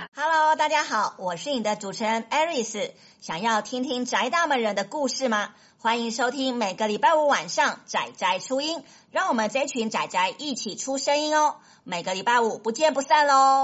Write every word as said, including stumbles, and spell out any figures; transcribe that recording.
Hello， 大家好，我是你的主持人 Aris。想要听听宅大们人的故事吗？欢迎收听每个礼拜五晚上宅宅出音，让我们这群宅宅一起出声音哦。每个礼拜五不见不散喽。